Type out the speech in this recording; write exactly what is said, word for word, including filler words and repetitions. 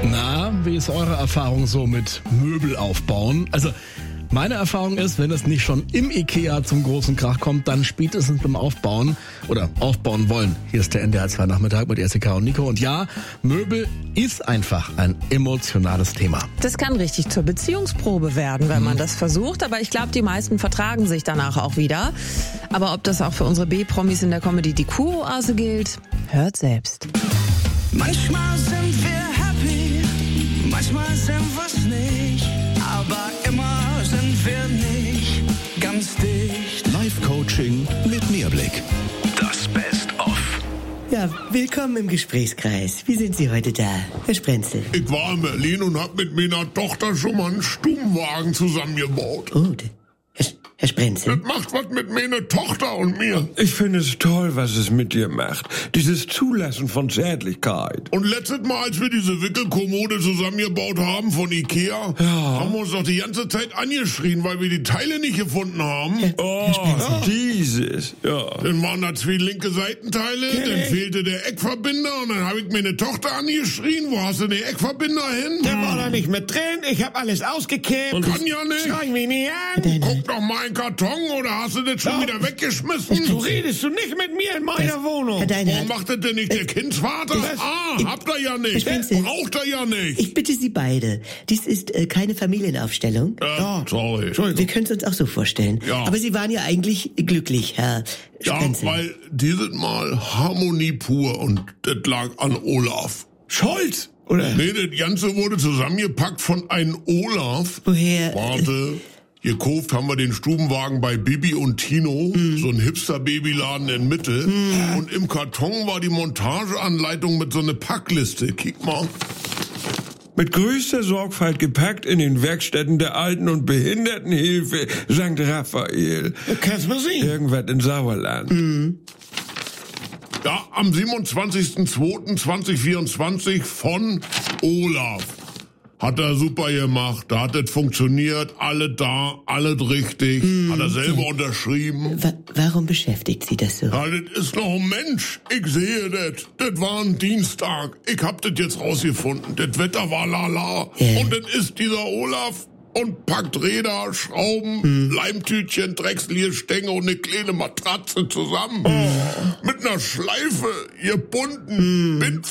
Na, wie ist eure Erfahrung so mit Möbel aufbauen? Also meine Erfahrung ist, wenn es nicht schon im Ikea zum großen Krach kommt, dann spätestens beim Aufbauen oder aufbauen wollen. Hier ist der N D R zwei Nachmittag mit Jessica und Nico. Und ja, Möbel ist einfach ein emotionales Thema. Das kann richtig zur Beziehungsprobe werden, wenn man das versucht. Aber ich glaube, die meisten vertragen sich danach auch wieder. Aber ob das auch für unsere B-Promis in der Comedy die Kuroase gilt, hört selbst. Manchmal sind wir happy, manchmal sind wir's nicht, aber immer sind wir nicht ganz dicht. Live-Coaching mit Mehrblick. Das Best-of. Ja, willkommen im Gesprächskreis. Wie sind Sie heute da, Herr Sprenzel? Ich war in Berlin und hab mit meiner Tochter schon mal einen Stubenwagen zusammengebaut. Oh, d- Herr, Herr Sprenzel. Das macht was mit meiner Tochter und mir. Ich finde es toll, was es mit dir macht. Dieses Zulassen von Zärtlichkeit. Und letztes Mal, als wir diese Wickelkommode zusammengebaut haben von Ikea, Ja. haben wir uns doch die ganze Zeit angeschrien, weil wir die Teile nicht gefunden haben. Oh, dieses. Ja. Dann waren da zwei linke Seitenteile, dann fehlte der Eckverbinder und dann habe ich meine Tochter angeschrien, wo hast du den Eckverbinder hin? Der war da nicht mit drin, ich hab alles ausgekippt. Kann ja nicht. Schrei mich nicht an. Guck doch mal einen Karton oder hast du das schon Doch. wieder weggeschmissen? So redest du nicht mit mir in meiner Herr Wohnung. Warum Deinhardt, macht das denn nicht der Kindsvater? das- Ah, ich- habt ihr ja nicht. ich bin's nicht. Braucht er ja nicht. ich bitte Sie beide. Dies ist äh, keine Familienaufstellung. Ja, sorry. Wir können es uns auch so vorstellen. Ja. Aber Sie waren ja eigentlich glücklich, Herr Ja, Sprenzel. weil dieses Mal Harmonie pur und das lag an Olaf. Scholz, oder? Nee, das Ganze wurde zusammengepackt von einem Olaf. Woher? Warte. Gekauft haben wir den Stubenwagen bei Bibi und Tino, so ein Hipster-Babyladen in Mitte. Und im Karton war die Montageanleitung mit so einer Packliste. Kick mal. Mit größter Sorgfalt gepackt in den Werkstätten der Alten- und Behindertenhilfe Sankt Raphael. Kannst du sehen. Irgendwas in Sauerland. Ja, am siebenundzwanzigsten zweiten zweitausendvierundzwanzig von Olaf. Hat er super gemacht, da hat es funktioniert, alle da, alles richtig, hat er selber unterschrieben. Wa warum beschäftigt Sie das so? Ja, das ist noch ein Mensch, ich sehe das, das war ein Dienstag, ich hab das jetzt rausgefunden, das Wetter war lala, Ja. und dann ist dieser Olaf und packt Räder, Schrauben, Leimtütchen, Drechselierstänge und eine kleine Matratze zusammen. Mit einer Schleife, gebunden, Bind